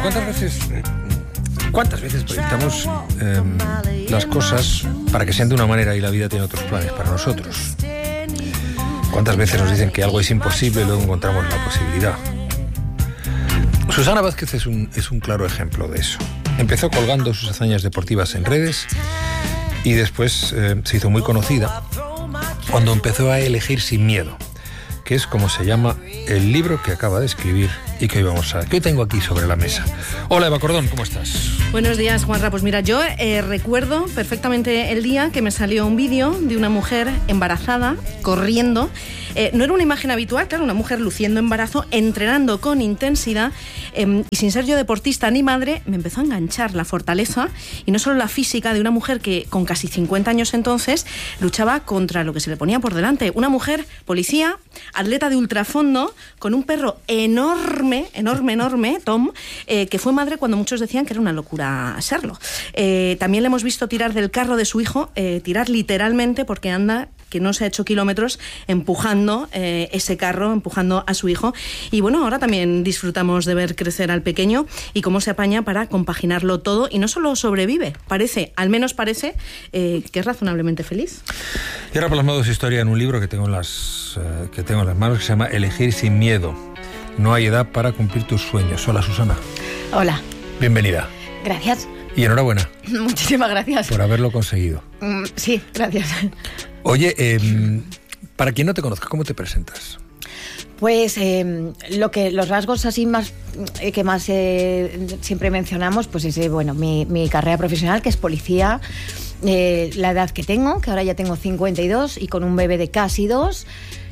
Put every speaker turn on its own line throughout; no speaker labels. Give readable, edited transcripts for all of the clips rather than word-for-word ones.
¿cuántas veces proyectamos las cosas para que sean de una manera y la vida tiene otros planes para nosotros? ¿Cuántas veces nos dicen que algo es imposible y luego encontramos la posibilidad? Susana Vázquez es un claro ejemplo de eso. Empezó colgando sus hazañas deportivas en redes y después se hizo muy conocida cuando empezó a elegir sin miedo, que es como se llama el libro que acaba de escribir y que hoy tengo aquí sobre la mesa. Hola, Eva Cordón, ¿cómo estás?
Buenos días, Juanra. Pues mira, yo recuerdo perfectamente el día que me salió un vídeo de una mujer embarazada, corriendo. No era una imagen habitual, claro, una mujer luciendo embarazo, entrenando con intensidad, y sin ser yo deportista ni madre, me empezó a enganchar la fortaleza y no solo la física de una mujer que con casi 50 años entonces luchaba contra lo que se le ponía por delante. Una mujer policía, atleta de ultrafondo, con un perro enorme, Tom, que fue madre cuando muchos decían que era una locura serlo. También le hemos visto tirar del carro de su hijo, tirar literalmente porque anda, que no se ha hecho kilómetros empujando ese carro, empujando a su hijo. Y bueno, ahora también disfrutamos de ver crecer al pequeño y cómo se apaña para compaginarlo todo. Y no solo sobrevive, al menos parece que es razonablemente feliz.
Y ahora plasmado su historia en un libro que tengo en las manos, que se llama Elegir sin miedo. No hay edad para cumplir tus sueños. Hola, Susana.
Hola.
Bienvenida.
Gracias.
Y enhorabuena.
Muchísimas gracias.
Por haberlo conseguido.
Sí, gracias.
Oye, para quien no te conozca, ¿cómo te presentas?
Pues los rasgos así más que más siempre mencionamos, pues es mi carrera profesional, que es policía, la edad que tengo, que ahora ya tengo 52 y con un bebé de casi 2.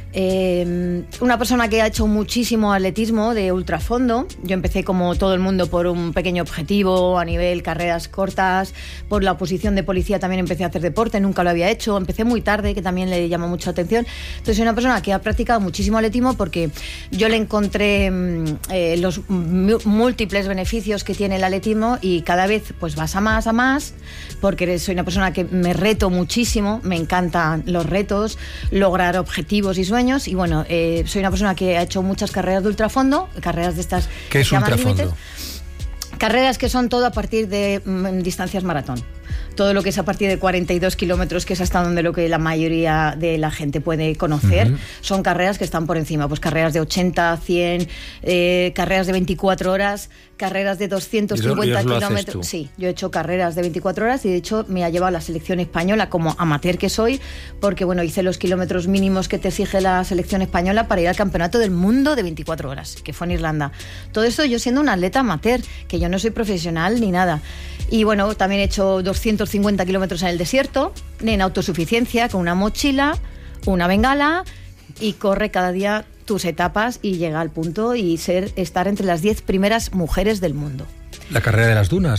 Una persona que ha hecho muchísimo atletismo de ultrafondo. Yo empecé como todo el mundo por un pequeño objetivo a nivel carreras cortas. Por la oposición de policía también empecé a hacer deporte, nunca lo había hecho, empecé muy tarde, que también le llamó mucho la atención. Entonces soy una persona que ha practicado muchísimo atletismo porque yo le encontré los múltiples beneficios que tiene el atletismo y cada vez pues vas a más, porque soy una persona que me reto muchísimo, me encantan los retos, lograr objetivos y sueños. Y bueno, soy una persona que ha hecho muchas carreras de ultrafondo, carreras de estas.
¿Qué es ultrafondo?
Carreras que son todo a partir de distancias maratón. Todo lo que es a partir de 42 kilómetros, que es hasta donde lo que la mayoría de la gente puede conocer, son carreras que están por encima. Pues carreras de 80, 100, carreras de 24 horas, carreras de 250 kilómetros. Sí, yo he hecho carreras de 24 horas y de hecho me ha llevado a la selección española como amateur que soy, porque bueno, hice los kilómetros mínimos que te exige la selección española para ir al campeonato del mundo de 24 horas, que fue en Irlanda. Todo eso yo siendo una atleta amateur, que yo no soy profesional ni nada. Y bueno, también he hecho 250 kilómetros en el desierto, en autosuficiencia, con una mochila, una bengala, y corre cada día tus etapas y llega al punto y estar entre las 10 primeras mujeres del mundo.
La carrera de las dunas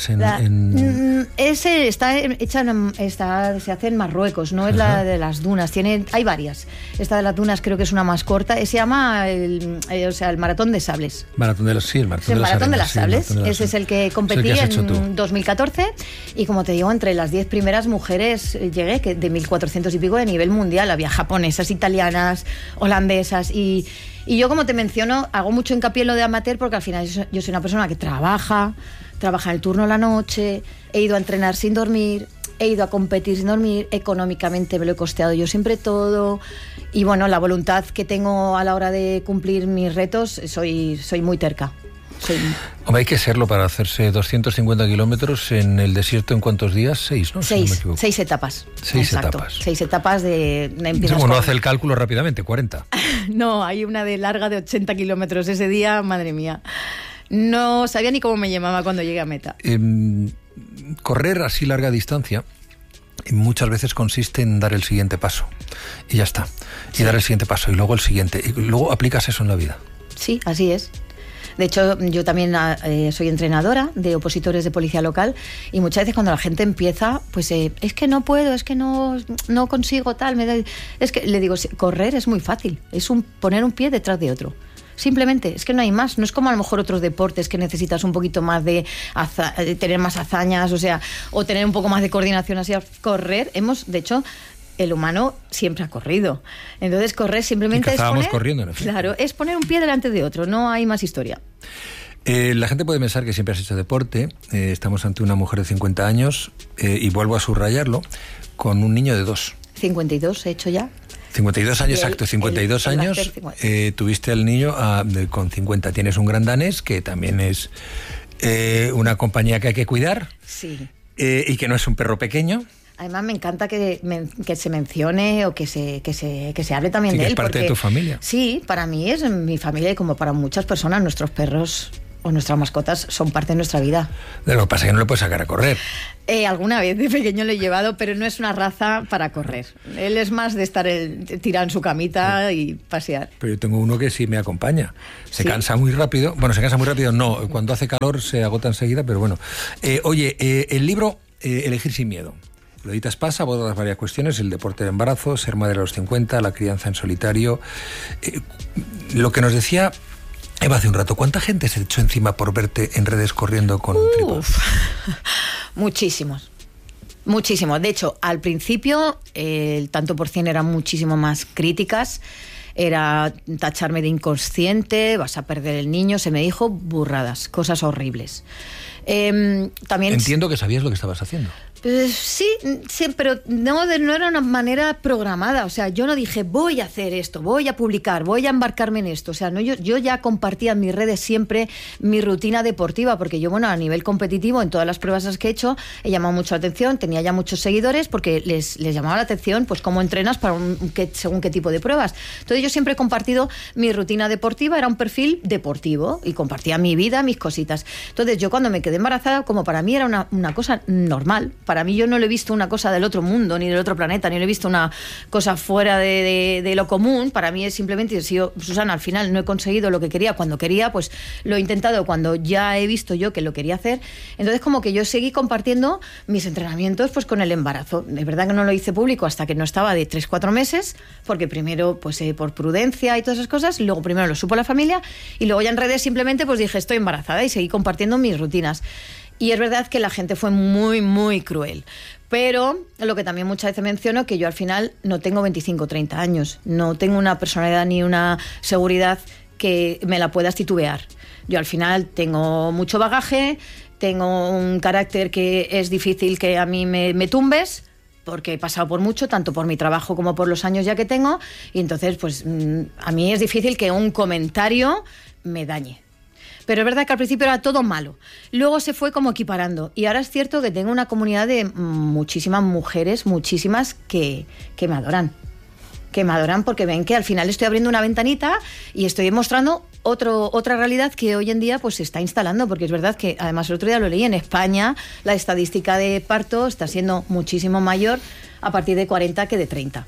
ese se hace en Marruecos, no es la de las dunas, hay varias. Esta de las dunas creo que es una más corta, se llama el Maratón de Sables.
El Maratón de las
Sables. Ese es el que competí en 2014 y como te digo, entre las 10 primeras mujeres llegué, que de 1400 y pico de nivel mundial. Había japonesas, italianas, holandesas y yo, como te menciono, hago mucho hincapié en lo de amateur porque al final yo soy una persona que trabaja en el turno de la noche, he ido a entrenar sin dormir, he ido a competir sin dormir, económicamente me lo he costeado yo siempre todo y bueno, la voluntad que tengo a la hora de cumplir mis retos, soy muy terca.
Hombre, hay que serlo para hacerse 250 kilómetros en el desierto. ¿En cuántos días? 6, ¿no?
6 etapas. 6 etapas. 6 etapas de...
Uno hace el cálculo rápidamente, 40.
No, hay una de larga de 80 kilómetros. Ese día, madre mía, no sabía ni cómo me llamaba cuando llegué a meta.
Correr así larga distancia muchas veces consiste en dar el siguiente paso. Y ya está. Y dar el siguiente paso y luego el siguiente. Y luego aplicas eso en la vida.
Sí, así es. De hecho, yo también soy entrenadora de opositores de policía local y muchas veces cuando la gente empieza, pues es que no puedo, es que no consigo tal. Es que le digo, correr es muy fácil, es poner un pie detrás de otro. Simplemente, es que no hay más. No es como a lo mejor otros deportes que necesitas un poquito más de tener más hazañas, o tener un poco más de coordinación. Así, correr, de hecho, el humano siempre ha corrido. Entonces, correr simplemente
corriendo, en efecto.
Claro, es poner un pie delante de otro, no hay más historia.
La gente puede pensar que siempre has hecho deporte. Estamos ante una mujer de 50 años y vuelvo a subrayarlo, con un niño de 2.
52 he hecho ya.
52 años, exacto, 52 años. Tuviste al niño con 50. Tienes un gran danés, que también es una compañía que hay que cuidar.
Sí.
Y que no es un perro pequeño.
Además me encanta que se mencione o que se hable también de él.
Es parte de tu familia.
Sí, para mí es mi familia y como para muchas personas nuestros perros o nuestras mascotas son parte de nuestra vida.
Lo que pasa es que no le puedes sacar a correr.
Alguna vez de pequeño lo he llevado, pero no es una raza para correr. Él es más de estar tirado en su camita y pasear.
Pero yo tengo uno que sí me acompaña. Se cansa muy rápido. Bueno, se cansa muy rápido, no. Cuando hace calor se agota enseguida, pero bueno. El libro Elegir sin miedo. Lo editas Pasa, abordas varias cuestiones: el deporte de embarazo, ser madre a los 50, la crianza en solitario. Lo que nos decía Eva hace un rato, ¿cuánta gente se echó encima por verte en redes corriendo con un trípode?
Muchísimos. De hecho, al principio el tanto por cien eran muchísimo más críticas. Era tacharme de inconsciente, vas a perder el niño. Se me dijo burradas, cosas horribles. También
entiendo que sabías lo que estabas haciendo.
Sí, pero no era una manera programada. O sea, yo no dije, voy a hacer esto, voy a publicar, voy a embarcarme en esto. O sea, no, yo ya compartía en mis redes siempre mi rutina deportiva, porque yo, a nivel competitivo, en todas las pruebas que he hecho, he llamado mucho la atención, tenía ya muchos seguidores, porque les llamaba la atención, pues, cómo entrenas para según qué tipo de pruebas. Entonces, yo siempre he compartido mi rutina deportiva, era un perfil deportivo, y compartía mi vida, mis cositas. Entonces, yo cuando me quedé embarazada, como para mí era una cosa normal. Para mí, yo no lo he visto una cosa del otro mundo, ni del otro planeta, ni lo he visto una cosa fuera de lo común. Para mí es simplemente, si yo, Susana, al final no he conseguido lo que quería cuando quería, pues lo he intentado cuando ya he visto yo que lo quería hacer. Entonces, como que yo seguí compartiendo mis entrenamientos, pues, con el embarazo. Es verdad que no lo hice público hasta que no estaba de 3-4 meses, porque primero, pues, por prudencia y todas esas cosas, y luego primero lo supo la familia, y luego ya en redes simplemente, pues, dije, estoy embarazada, y seguí compartiendo mis rutinas. Y es verdad que la gente fue muy, muy cruel. Pero lo que también muchas veces menciono, que yo al final no tengo 25 o 30 años. No tengo una personalidad ni una seguridad que me la puedas titubear. Yo al final tengo mucho bagaje, tengo un carácter que es difícil que a mí me tumbes, porque he pasado por mucho, tanto por mi trabajo como por los años ya que tengo. Y entonces, pues, a mí es difícil que un comentario me dañe. Pero es verdad que al principio era todo malo. Luego se fue como equiparando. Y ahora es cierto que tengo una comunidad de muchísimas mujeres, muchísimas, que me adoran. Que me adoran porque ven que al final estoy abriendo una ventanita y estoy mostrando otra realidad que hoy en día, pues, se está instalando. Porque es verdad que, además, el otro día lo leí, en España la estadística de parto está siendo muchísimo mayor a partir de 40 que de 30.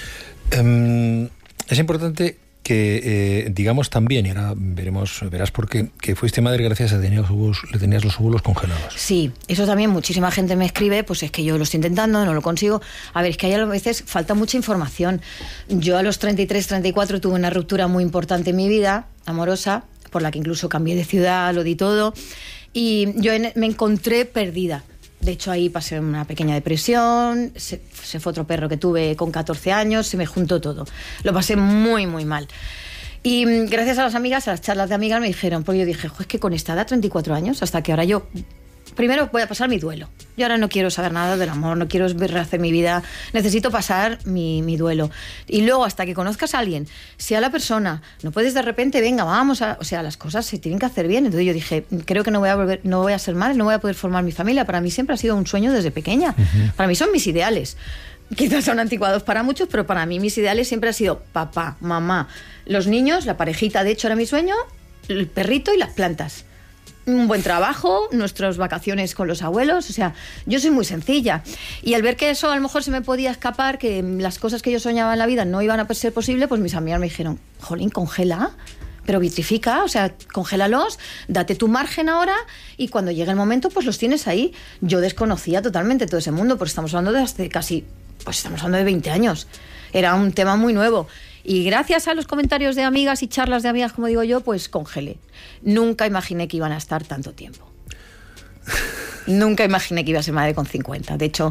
Es importante que digamos también, y ahora verás por qué, que fuiste madre gracias a que tenías los óvulos congelados.
Sí, eso también muchísima gente me escribe, pues es que yo lo estoy intentando, no lo consigo. A ver, es que hay a veces falta mucha información. Yo a los 33, 34 tuve una ruptura muy importante en mi vida, amorosa, por la que incluso cambié de ciudad, lo di todo, y yo me encontré perdida. De hecho, ahí pasé una pequeña depresión, se fue otro perro que tuve con 14 años, se me juntó todo. Lo pasé muy, muy mal. Y gracias a las amigas, a las charlas de amigas, me dijeron, porque yo dije, es que con esta edad, 34 años, hasta que ahora yo primero voy a pasar mi duelo. Yo ahora no quiero saber nada del amor, no quiero rehacer mi vida, necesito pasar mi duelo. Y luego, hasta que conozcas a alguien, sea la persona, no puedes de repente, venga, vamos a... O sea, las cosas se tienen que hacer bien. Entonces yo dije, creo que no voy a ser madre, no voy a poder formar mi familia. Para mí siempre ha sido un sueño desde pequeña. Uh-huh. Para mí son mis ideales. Quizás son anticuados para muchos, pero para mí mis ideales siempre han sido papá, mamá, los niños, la parejita, de hecho era mi sueño, el perrito y las plantas. Un buen trabajo, nuestras vacaciones con los abuelos, o sea, yo soy muy sencilla. Y al ver que eso a lo mejor se me podía escapar, que las cosas que yo soñaba en la vida no iban a ser posibles, pues mis amigas me dijeron, jolín, congela, pero vitrifica, o sea, congélalos, date tu margen ahora y cuando llegue el momento, pues los tienes ahí. Yo desconocía totalmente todo ese mundo, porque estamos hablando de hace casi, pues estamos hablando de 20 años. Era un tema muy nuevo. Y gracias a los comentarios de amigas y charlas de amigas, como digo yo, pues congelé. Nunca imaginé que iban a estar tanto tiempo. Nunca imaginé que iba a ser madre con 50. De hecho,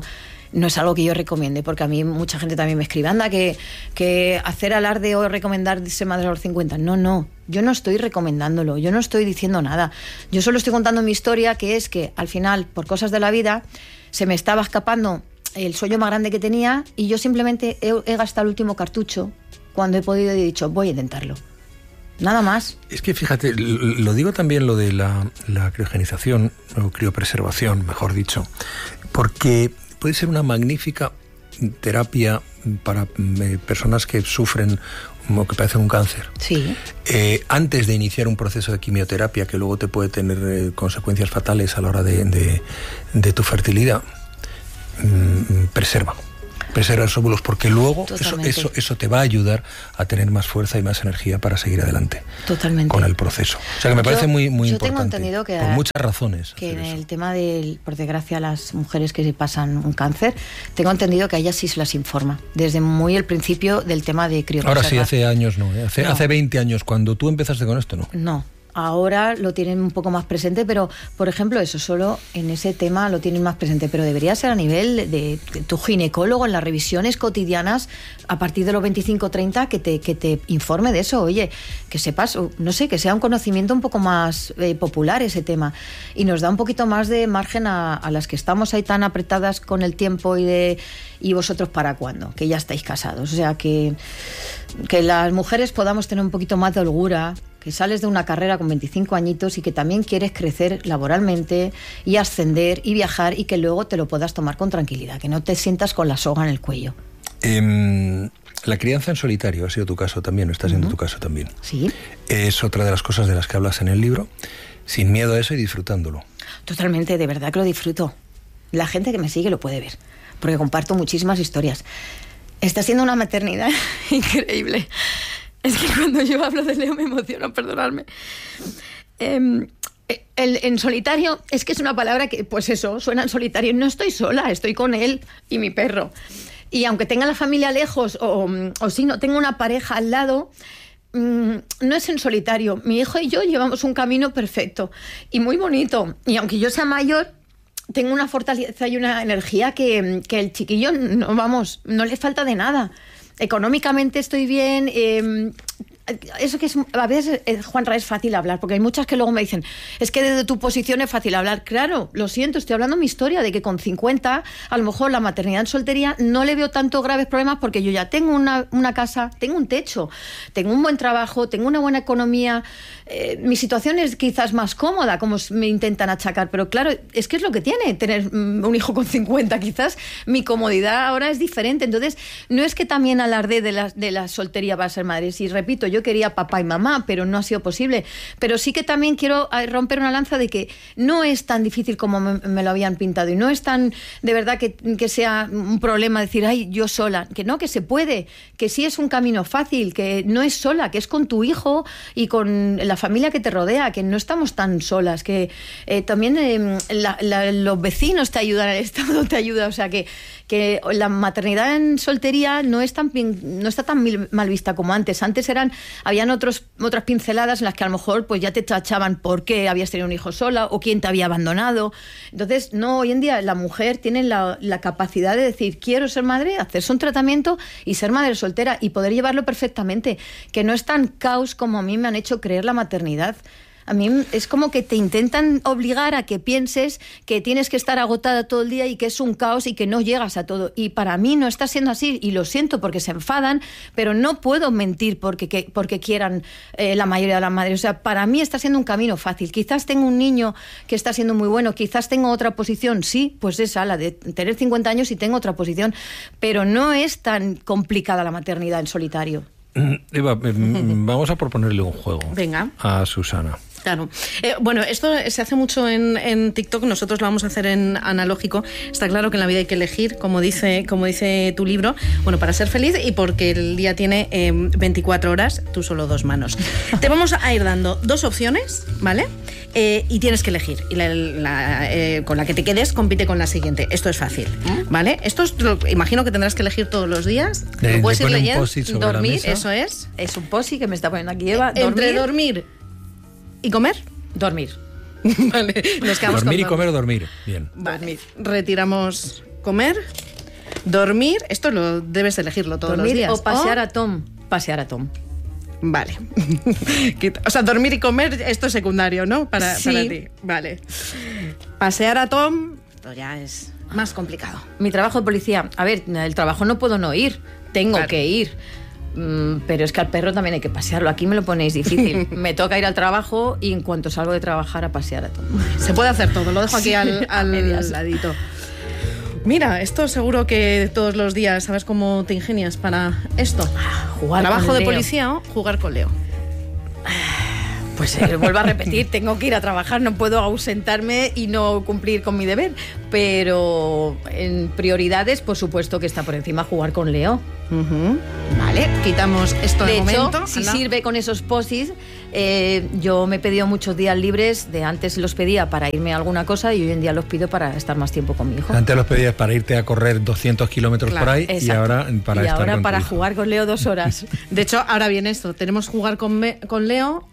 no es algo que yo recomiende, porque a mí mucha gente también me escribe, anda, que hacer alarde o recomendarse madre a los 50. No, yo no estoy recomendándolo, yo no estoy diciendo nada. Yo solo estoy contando mi historia, que es que al final, por cosas de la vida, se me estaba escapando el sueño más grande que tenía y yo simplemente he gastado el último cartucho cuando he podido y he dicho, voy a intentarlo. Nada más.
Es que fíjate, lo digo también lo de la criogenización, o criopreservación, mejor dicho, porque puede ser una magnífica terapia para personas que sufren o que padecen un cáncer.
Sí.
Antes de iniciar un proceso de quimioterapia que luego te puede tener consecuencias fatales a la hora de tu fertilidad, preserva esos óvulos, porque luego eso te va a ayudar a tener más fuerza y más energía para seguir adelante.
Totalmente.
Con el proceso. O sea que me parece muy importante.
Yo tengo entendido que
por muchas razones.
Que en el tema de, por desgracia, las mujeres que se pasan un cáncer, tengo entendido que a ellas sí se las informa. Desde muy el principio del tema de criopreservar.
Ahora sí, hace años no. Hace 20 años, cuando tú empezaste con esto, ¿no?
No. Ahora lo tienen un poco más presente, pero, por ejemplo, eso solo en ese tema lo tienen más presente, pero debería ser a nivel de tu ginecólogo en las revisiones cotidianas a partir de los 25-30 que te informe de eso. Oye, que sepas, no sé, que sea un conocimiento un poco más popular ese tema y nos da un poquito más de margen a las que estamos ahí tan apretadas con el tiempo y vosotros para cuándo, que ya estáis casados. O sea, que las mujeres podamos tener un poquito más de holgura, que sales de una carrera con 25 añitos y que también quieres crecer laboralmente y ascender y viajar y que luego te lo puedas tomar con tranquilidad, que no te sientas con la soga en el cuello.
La crianza en solitario ha sido tu caso también, o está siendo tu caso también.
Sí.
Es otra de las cosas de las que hablas en el libro, sin miedo a eso y disfrutándolo.
Totalmente, de verdad que lo disfruto. La gente que me sigue lo puede ver, porque comparto muchísimas historias. Está siendo una maternidad increíble. Es que cuando yo hablo de Leo me emociono, perdonadme. En solitario, es que es una palabra que, pues eso, suena en solitario. No estoy sola, estoy con él y mi perro. Y aunque tenga la familia lejos o si no tengo una pareja al lado, no es en solitario. Mi hijo y yo llevamos un camino perfecto y muy bonito. Y aunque yo sea mayor, tengo una fortaleza y una energía que el chiquillo, no le falta de nada. Económicamente estoy bien. Eso que es, a veces, Juanra, es fácil hablar, porque hay muchas que luego me dicen, es que desde tu posición es fácil hablar. Claro, lo siento, estoy hablando mi historia, de que con 50, a lo mejor la maternidad en soltería no le veo tanto graves problemas, porque yo ya tengo una casa, tengo un techo, tengo un buen trabajo, tengo una buena economía, mi situación es quizás más cómoda, como me intentan achacar, pero claro, es que es lo que tiene tener un hijo con 50, quizás mi comodidad ahora es diferente. Entonces, no es que también alarde de la soltería para ser madre. Si repito, yo quería papá y mamá, pero no ha sido posible. Pero sí que también quiero romper una lanza de que no es tan difícil como me lo habían pintado, y no es tan, de verdad, que sea un problema decir, ay, yo sola. Que no, que se puede, que sí es un camino fácil, que no es sola, que es con tu hijo y con la familia que te rodea, que no estamos tan solas, que también los vecinos te ayudan, el Estado te ayuda. O sea, que la maternidad en soltería no está tan mal vista como antes. Antes habían otras pinceladas en las que a lo mejor pues ya te tachaban por qué habías tenido un hijo sola o quién te había abandonado. Entonces, no, hoy en día la mujer tiene la capacidad de decir, quiero ser madre, hacerse un tratamiento y ser madre soltera y poder llevarlo perfectamente, que no es tan caos como a mí me han hecho creer la maternidad. A mí es como que te intentan obligar a que pienses que tienes que estar agotada todo el día y que es un caos y que no llegas a todo. Y para mí no está siendo así, y lo siento porque se enfadan, pero no puedo mentir porque quieran la mayoría de las madres. O sea, para mí está siendo un camino fácil. Quizás tengo un niño que está siendo muy bueno, quizás tengo otra posición, sí, pues esa, la de tener 50 años y tengo otra posición, pero no es tan complicada la maternidad en solitario.
Eva, vamos a proponerle un juego.
Venga.
A Susana.
Claro. Bueno, esto se hace mucho en TikTok, nosotros lo vamos a hacer en analógico. Está claro que en la vida hay que elegir, como dice tu libro, bueno, para ser feliz y porque el día tiene 24 horas, tú solo 2 manos. Te vamos a ir dando 2 opciones, ¿vale? Y tienes que elegir. Y con la que te quedes, compite con la siguiente. Esto es fácil, ¿vale? Esto imagino que tendrás que elegir todos los días. Lo puedes ir leyendo. Dormir, eso es.
Es un posi que me está poniendo aquí Eva.
Entre dormir y comer.
Dormir.
Vale, nos quedamos
dormir y comer o dormir. Bien.
Vale. Retiramos comer Dormir, esto lo debes elegirlo todos los días.
O pasear a Tom. Pasear a Tom.
Vale. O sea, dormir y comer, esto es secundario, ¿no? Para ti. Vale. Pasear a Tom, esto ya es más complicado.
Mi trabajo de policía, a ver, el trabajo no puedo no ir, tengo que ir. Pero es que al perro también hay que pasearlo. Aquí me lo ponéis difícil. Me toca ir al trabajo y en cuanto salgo de trabajar a pasear a Tom.
Se puede hacer todo, lo dejo aquí al ladito. Mira, esto seguro que todos los días sabes cómo te ingenias para esto.
Jugar
Trabajo
con
de
Leo.
policía o jugar con Leo.
Pues vuelvo a repetir, tengo que ir a trabajar, no puedo ausentarme y no cumplir con mi deber. Pero en prioridades, por supuesto que está por encima jugar con Leo.
Vale, quitamos esto de momento.
Hecho, si sirve con esos posis, yo me he pedido muchos días libres. De antes los pedía para irme a alguna cosa y hoy en día los pido para estar más tiempo con mi hijo.
Antes los pedías para irte a correr 200 kilómetros por ahí.
Exacto.
Y ahora para estar con
para
tu hijo.
jugar con Leo 2 horas.
De hecho, ahora viene esto. Tenemos jugar con Leo,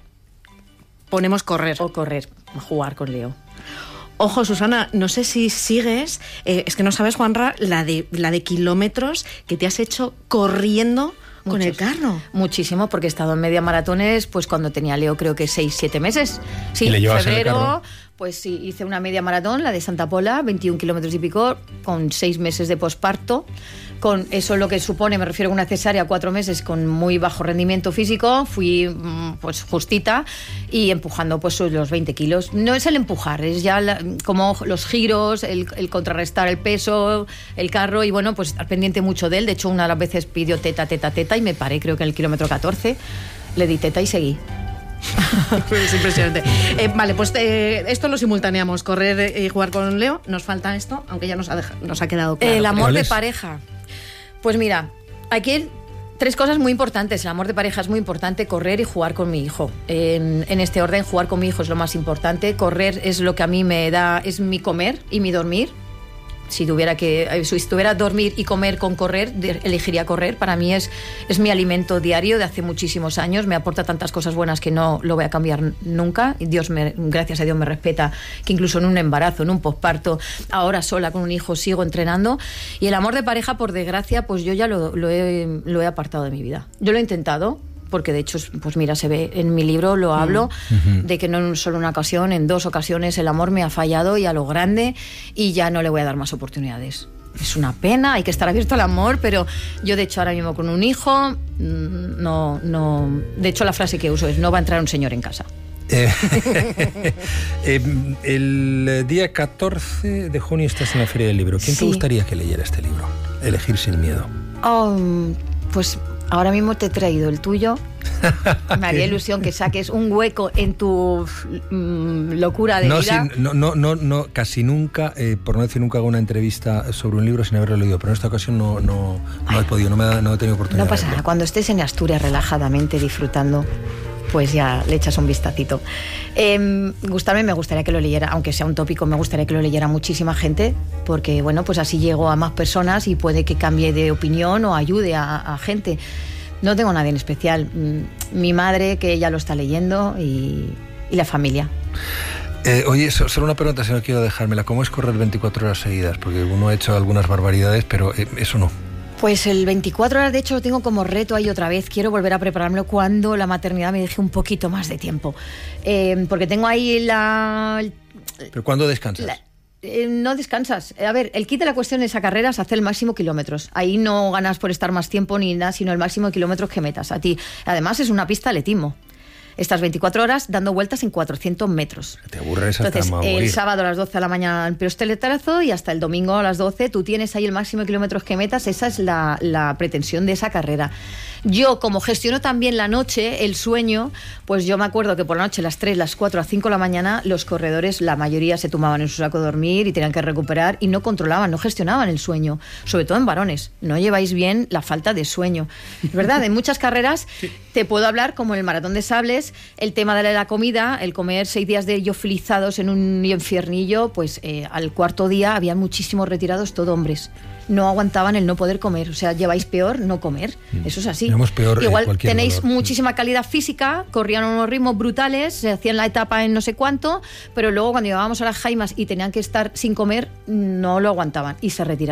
ponemos correr.
O correr, jugar con Leo.
Ojo, Susana, no sé si sigues, es que no sabes, Juanra, la de kilómetros que te has hecho corriendo con el carro.
Muchísimo, porque he estado en media maratones, pues cuando tenía Leo creo que 6-7 meses. Sí,
¿Y le llevas en el
febrero,
carro?
pues sí, hice una media maratón, la de Santa Pola, 21 kilómetros y pico, con 6 meses de posparto. Con eso lo que supone, me refiero a una cesárea, 4 meses con muy bajo rendimiento físico, fui pues justita y empujando pues los 20 kilos. No es el empujar, es ya como los giros, el contrarrestar el peso, el carro y bueno, pues estar pendiente mucho de él. De hecho, una de las veces pidió teta y me paré, creo que en el kilómetro 14, le di teta y seguí.
Es impresionante. Vale, pues esto lo simultaneamos, correr y jugar con Leo. Nos falta esto, aunque ya nos ha quedado claro.
El amor
¿Cuál
de
es?
pareja. Pues mira, aquí hay 3 cosas muy importantes. El amor de pareja es muy importante, correr y jugar con mi hijo. En este orden, jugar con mi hijo es lo más importante. Correr es lo que a mí me da, es mi comer y mi dormir. Si tuviera dormir y comer con correr, elegiría correr. Para mí es mi alimento diario de hace muchísimos años. Me aporta tantas cosas buenas que no lo voy a cambiar nunca. Y gracias a Dios me respeta, que incluso en un embarazo, en un posparto, ahora sola con un hijo, sigo entrenando. Y el amor de pareja, por desgracia, pues yo ya lo he apartado de mi vida. Yo lo he intentado, porque de hecho, pues mira, se ve en mi libro, lo hablo, de que no en solo una ocasión, en 2 ocasiones el amor me ha fallado y a lo grande y ya no le voy a dar más oportunidades. Es una pena, hay que estar abierto al amor, pero yo de hecho ahora mismo con un hijo, no. De hecho la frase que uso es, no va a entrar un señor en casa.
El día 14 de junio estás en la Feria del Libro. ¿Quién te gustaría que leyera este libro? Elegir sin miedo.
Pues ahora mismo te he traído el tuyo. Me haría ilusión que saques un hueco en tu locura de vida.
No, casi nunca, por no decir nunca, hago una entrevista sobre un libro sin haberlo leído, pero en esta ocasión no he podido, no he tenido oportunidad.
No pasa nada, cuando estés en Asturias relajadamente disfrutando, pues ya le echas un vistacito. Gustarme, me gustaría que lo leyera, aunque sea un tópico, me gustaría que lo leyera muchísima gente, porque bueno, pues así llego a más personas y puede que cambie de opinión o ayude a gente. No tengo nadie en especial. Mi madre, que ella lo está leyendo, y la familia.
Oye, solo una pregunta, si no quiero dejármela. ¿Cómo es correr 24 horas seguidas? Porque uno ha hecho algunas barbaridades, pero eso no.
Pues el 24 horas, de hecho, lo tengo como reto ahí otra vez. Quiero volver a preparármelo cuando la maternidad me deje un poquito más de tiempo. Porque tengo ahí
¿Pero cuándo descansas?
No descansas. A ver, el kit de la cuestión de esa carrera es hacer el máximo kilómetros. Ahí no ganas por estar más tiempo ni nada, sino el máximo de kilómetros que metas a ti. Además, es una pista de atletismo. Estás 24 horas dando vueltas en 400 metros.
Te aburres hasta
Entonces,
morir.
el sábado a las 12 de la mañana el pistoletazo y hasta el domingo a las 12 tú tienes ahí el máximo de kilómetros que metas. Esa es la pretensión de esa carrera. Yo, como gestiono también la noche, el sueño, pues yo me acuerdo que por la noche, las 3, las 4, las 5 de la mañana, los corredores, la mayoría se tumbaban en su saco de dormir y tenían que recuperar y no controlaban, no gestionaban el sueño, sobre todo en varones. No lleváis bien la falta de sueño. Es verdad, en muchas carreras te puedo hablar, como en el Maratón de Sables, el tema de la comida, el comer 6 días de ellos frizados en un infiernillo, pues al cuarto día había muchísimos retirados, todo hombres. No aguantaban el no poder comer, o sea, lleváis peor no comer, eso es así.
Peor,
igual tenéis dolor. Muchísima calidad física, corrían a unos ritmos brutales, se hacían la etapa en no sé cuánto, pero luego cuando llegábamos a las jaimas y tenían que estar sin comer, no lo aguantaban y se retiraban.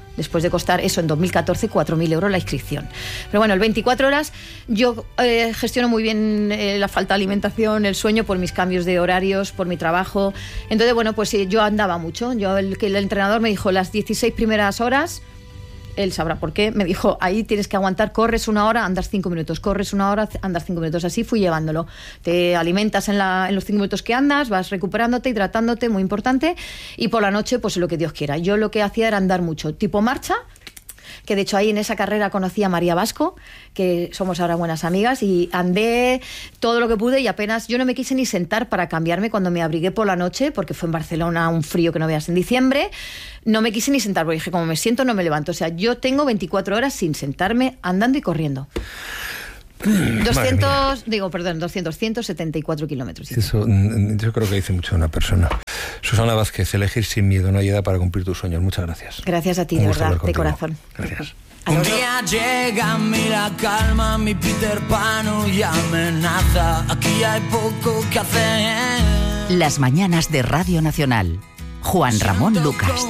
después de costar eso en 2014 4.000 euros la inscripción. Pero bueno, el 24 horas yo gestiono muy bien la falta de alimentación, el sueño por mis cambios de horarios, por mi trabajo. Entonces, bueno, pues yo andaba mucho. El entrenador me dijo las 16 primeras horas, él sabrá por qué, me dijo, ahí tienes que aguantar, corres 1 hora, andas 5 minutos, corres 1 hora, andas 5 minutos. Así fui llevándolo. Te alimentas en los 5 minutos que andas, vas recuperándote, hidratándote, muy importante, y por la noche, pues lo que Dios quiera. Yo lo que hacía era andar mucho, tipo marcha, que de hecho ahí en esa carrera conocí a María Vasco, que somos ahora buenas amigas, y andé todo lo que pude y apenas, yo no me quise ni sentar para cambiarme cuando me abrigué por la noche, porque fue en Barcelona un frío que no veas en diciembre, no me quise ni sentar, porque dije, como me siento no me levanto, o sea, yo tengo 24 horas sin sentarme, andando y corriendo. 174 kilómetros.
Eso, yo creo que dice mucho de una persona. Susana Vázquez, elegir sin miedo, no hay edad para cumplir tus sueños. Muchas gracias.
Gracias a ti, de verdad, de corazón.
Gracias.
Un día llega, mira, calma, mi Peter Pan y amenaza. Aquí hay poco que hacer.
Las mañanas de Radio Nacional. Juan Ramón Lucas.